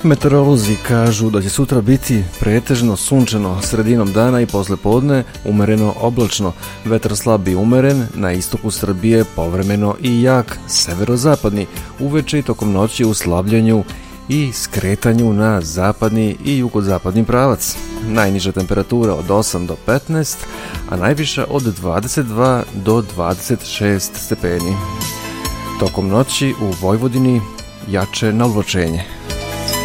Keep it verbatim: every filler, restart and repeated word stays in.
Meteorolozi kažu da će sutra biti pretežno sunčano, sredinom dana i poslepodne umereno oblačno, vetar slab i umeren, na istoku Srbije povremeno i jak, severozapadni, uveče i tokom noći u slabljenju i skretanju na zapadni i jugozapadni pravac. Najniža temperatura od osam do petnaest, a najviša od dvadeset dva do dvadeset šest stepeni. Tokom noći u Vojvodini jače navlačenje.